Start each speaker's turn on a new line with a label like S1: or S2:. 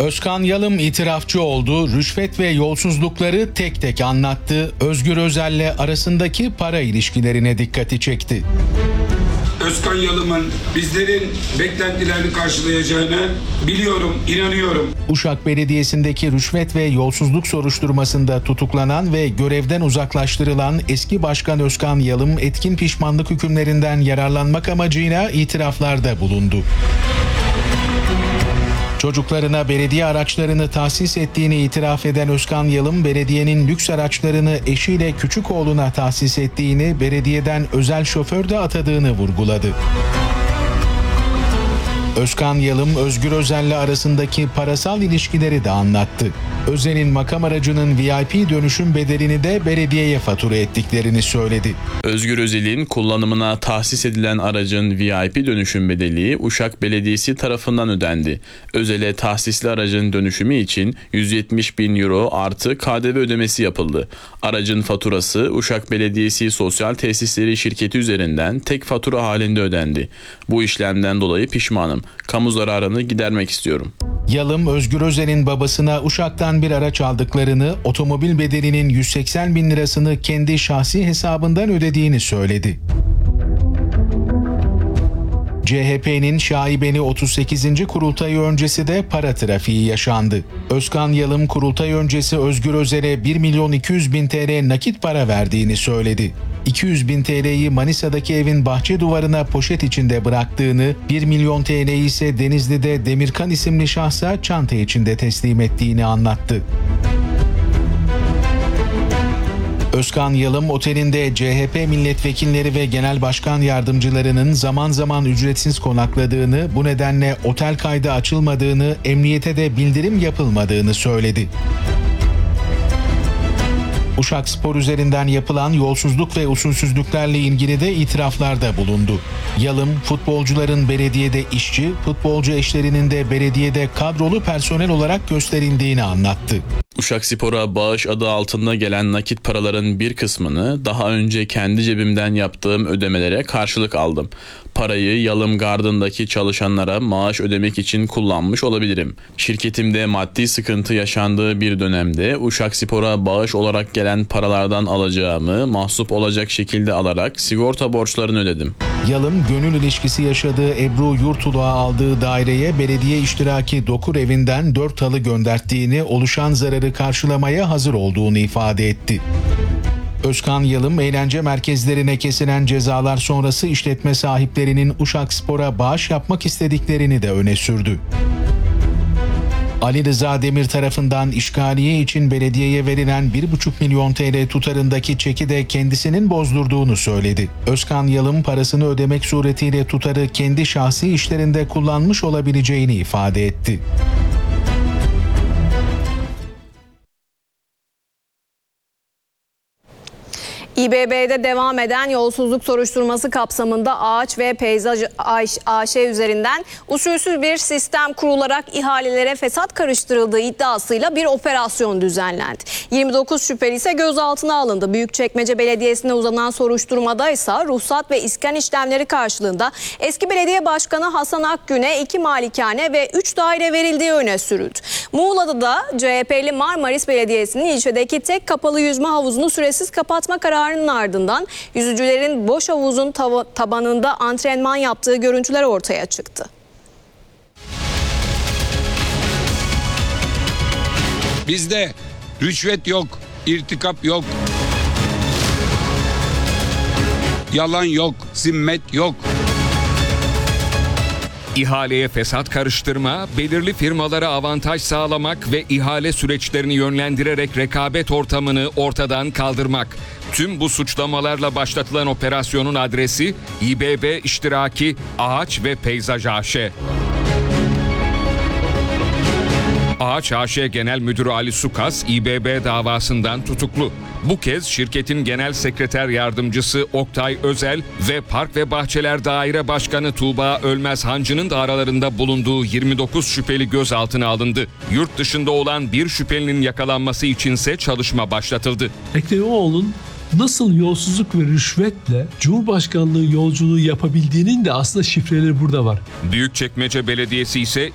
S1: Özkan Yalım itirafçı oldu, rüşvet ve yolsuzlukları tek tek anlattı, Özgür Özel'le arasındaki para ilişkilerine dikkati çekti.
S2: Özkan Yalım'ın bizlerin beklentilerini karşılayacağını biliyorum, inanıyorum.
S1: Uşak Belediyesi'ndeki rüşvet ve yolsuzluk soruşturmasında tutuklanan ve görevden uzaklaştırılan eski başkan Özkan Yalım etkin pişmanlık hükümlerinden yararlanmak amacıyla itiraflarda bulundu. Çocuklarına belediye araçlarını tahsis ettiğini itiraf eden Özkan Yalım, belediyenin lüks araçlarını eşiyle küçük oğluna tahsis ettiğini, belediyeden özel şoför de atadığını vurguladı. Özkan Yalım, Özgür Özel'le arasındaki parasal ilişkileri de anlattı. Özel'in makam aracının VIP dönüşüm bedelini de belediyeye fatura ettiklerini söyledi.
S3: Özgür Özel'in kullanımına tahsis edilen aracın VIP dönüşüm bedeli Uşak Belediyesi tarafından ödendi. Özel'e tahsisli aracın dönüşümü için 170.000 euro artı KDV ödemesi yapıldı. Aracın faturası Uşak Belediyesi Sosyal Tesisleri Şirketi üzerinden tek fatura halinde ödendi. Bu işlemden dolayı pişmanım. Kamu zararını gidermek istiyorum.
S1: Yalım, Özgür Özel'in babasına Uşak'tan bir araç aldıklarını, otomobil bedelinin 180.000 lirasını kendi şahsi hesabından ödediğini söyledi. CHP'nin şaibeli 38. kurultayı öncesi de para trafiği yaşandı. Özkan Yalım kurultay öncesi Özgür Özel'e 1.200.000 TL nakit para verdiğini söyledi. 200.000 TL'yi Manisa'daki evin bahçe duvarına poşet içinde bıraktığını, 1 milyon TL'yi ise Denizli'de Demirkan isimli şahsa çanta içinde teslim ettiğini anlattı. Özkan Yalım otelinde CHP milletvekilleri ve genel başkan yardımcılarının zaman zaman ücretsiz konakladığını, bu nedenle otel kaydı açılmadığını, emniyete de bildirim yapılmadığını söyledi. Uşak Spor üzerinden yapılan yolsuzluk ve usulsüzlüklerle ilgili de itiraflarda bulundu. Yalım, futbolcuların belediyede işçi, futbolcu eşlerinin de belediyede kadrolu personel olarak gösterildiğini anlattı.
S3: Uşak Spor'a bağış adı altında gelen nakit paraların bir kısmını daha önce kendi cebimden yaptığım ödemelere karşılık aldım. Parayı Yalım Garden'daki çalışanlara maaş ödemek için kullanmış olabilirim. Şirketimde maddi sıkıntı yaşandığı bir dönemde Uşak Spor'a bağış olarak gelen paralardan alacağımı mahsup olacak şekilde alarak sigorta borçlarını ödedim.
S1: Yalım, gönül ilişkisi yaşadığı Ebru Yurtuluğa aldığı daireye belediye iştiraki dokur evinden 4 halı gönderttiğini, oluşan zararı karşılamaya hazır olduğunu ifade etti. Özkan Yalım, eğlence merkezlerine kesilen cezalar sonrası işletme sahiplerinin Uşak Spor'a bağış yapmak istediklerini de öne sürdü. Ali Rıza Demir tarafından işgaliye için belediyeye verilen 1,5 milyon TL tutarındaki çeki de kendisinin bozdurduğunu söyledi. Özkan Yalım, parasını ödemek suretiyle tutarı kendi şahsi işlerinde kullanmış olabileceğini ifade etti.
S4: İBB'de devam eden yolsuzluk soruşturması kapsamında Ağaç ve Peyzaj AŞ üzerinden usulsüz bir sistem kurularak ihalelere fesat karıştırıldığı iddiasıyla bir operasyon düzenlendi. 29 şüpheli ise gözaltına alındı. Büyükçekmece Belediyesi'ne uzanan soruşturmada ise ruhsat ve iskan işlemleri karşılığında eski belediye başkanı Hasan Akgün'e 2 malikane ve 3 daire verildiği öne sürüldü. Muğla'da da CHP'li Marmaris Belediyesi'nin ilçedeki tek kapalı yüzme havuzunu süresiz kapatma kararının ardından yüzücülerin boş havuzun tabanında antrenman yaptığı görüntüler ortaya çıktı.
S2: Bizde rüşvet yok, irtikap yok, yalan yok, zimmet yok.
S5: İhaleye fesat karıştırma, belirli firmalara avantaj sağlamak ve ihale süreçlerini yönlendirerek rekabet ortamını ortadan kaldırmak. Tüm bu suçlamalarla başlatılan operasyonun adresi İBB iştiraki Ağaç ve Peyzaj AŞ. Ağaç AŞ Genel Müdürü Ali Sukas, İBB davasından tutuklu. Bu kez şirketin genel sekreter yardımcısı Oktay Özel ve Park ve Bahçeler Daire Başkanı Tuğba Ölmez Hancı'nın da aralarında bulunduğu 29 şüpheli gözaltına alındı. Yurt dışında olan bir şüphelinin yakalanması içinse çalışma başlatıldı.
S6: Ekrem İmamoğlu'nun nasıl yolsuzluk ve rüşvetle Cumhurbaşkanlığı yolculuğu yapabildiğinin de aslında şifreleri burada var.
S5: Büyükçekmece Belediyesi ise